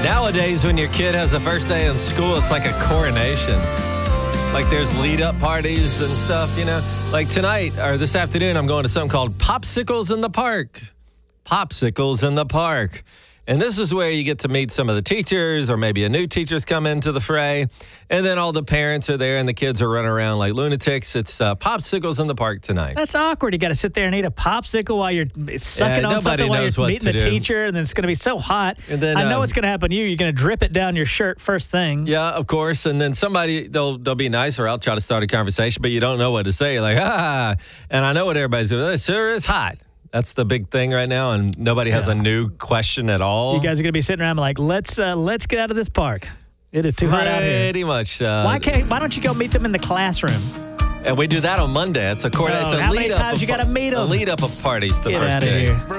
Nowadays, when your kid has a first day in school, it's like a coronation. Like there's lead-up parties and stuff, you know. Like tonight or this afternoon, I'm going to something called Popsicles in the Park. Popsicles in the Park. And this is where you get to meet some of the teachers, or maybe a new teacher's come into the fray. And then all the parents are there and the kids are running around like lunatics. It's Popsicles in the Park tonight. That's awkward. You got to sit there and eat a popsicle while you're sucking on something while you're meeting the teacher, and then it's going to be so hot. And then, I know what's going to happen to you. You're going to drip it down your shirt first thing. Yeah, of course. And then somebody, they'll be nice, or I'll try to start a conversation, but you don't know what to say. You're like, and I know what everybody's doing. It sure is hot. That's the big thing right now, and nobody has a new question at all. You guys are going to be sitting around like, let's get out of this park. It is too hot out here. Pretty much. Why don't you go meet them in the classroom? And we do that on Monday. It's a how many times you got to meet them? A lead up of parties the Get first out of day. Here.